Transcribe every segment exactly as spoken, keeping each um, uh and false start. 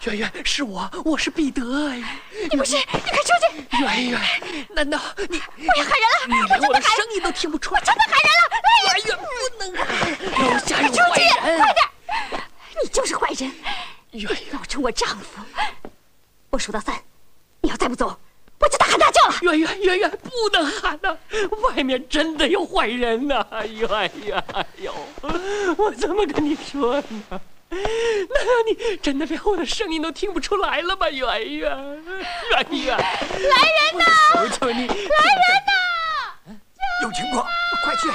圆圆，是我，我是彼得。 你不是，你快出去！ 圆圆，难道你我要喊人了？ 你连我的声音都听不出来？ 我真的喊人了！ 圆圆不能喊，楼下有出去， 坏人！ 快点！你就是坏人！ 圆圆， 闹成我丈夫！我数到三，你要再不走，我就大喊大叫了！ 圆圆，圆圆，不能喊呐！外面真的有坏人呐！圆圆，哎呦，我怎么跟你说呢？难道你真的连我的声音都听不出来了吗？圆圆，圆圆， 来人呐！ 求求你， 来人呐！ 有情况，快去！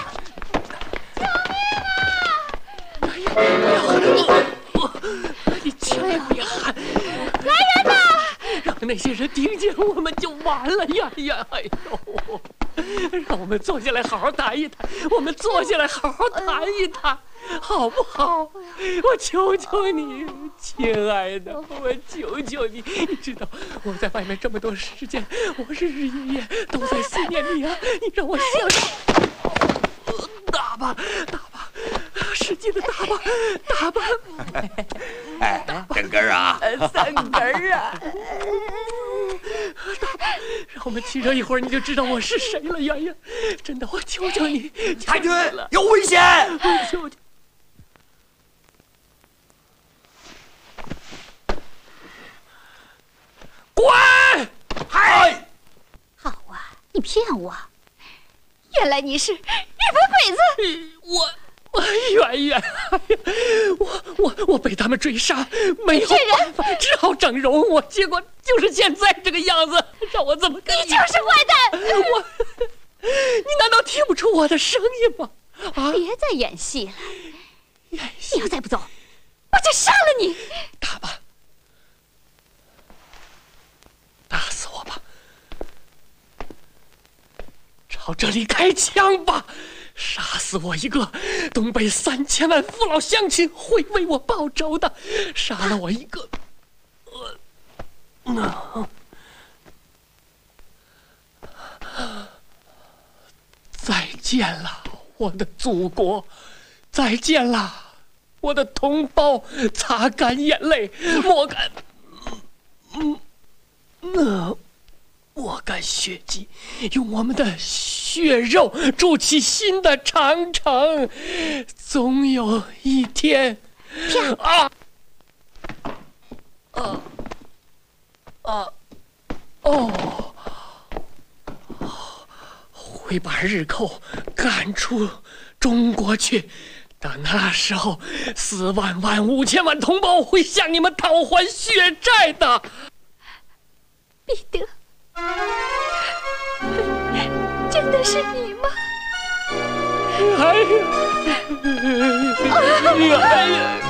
哎呀，不要喊！你千万别喊！ 来人呐！ 让那些人听见我们就完了呀呀！哎呦，让我们坐下来好好谈一谈，我们坐下来好好谈一谈。好不好？我求求你，亲爱的，我求求你。你知道我在外面这么多时间，我日日夜夜都在思念你啊！你让我想想，打吧，打吧，使劲的打吧，打吧！ 哎，整根啊， 三根啊！ 打吧，让我们亲热一会儿，你就知道我是谁了，圆圆。真的，我求求你， 太君有危险！ 我求求。滚！ 嗨！ 好啊，你骗我！原来你是日本鬼子！ 我，圆圆，哎呀，我我我被他们追杀，没有办法，只好整容。我结果就是现在这个样子，让我怎么跟你？ 你就是坏蛋！ 我，你难道听不出我的声音吗？啊！ 别再演戏了！ 演戏！ 你要再不走，我就杀了你！ 打吧！打死我吧！朝这里开枪吧！杀死我一个，东北三千万父老乡亲会为我报仇的；杀了我一个，呃，呃、再见了，我的祖国！再见了，我的同胞！擦干眼泪，抹干，嗯，那。抹干血迹，用我们的血肉筑起新的长城。总有一天，啊啊啊哦，会把日寇赶出中国去。到那时候，四万万五千万同胞会向你们讨还血债的。 彼得。真的是你吗？ 哎呀！哎呀！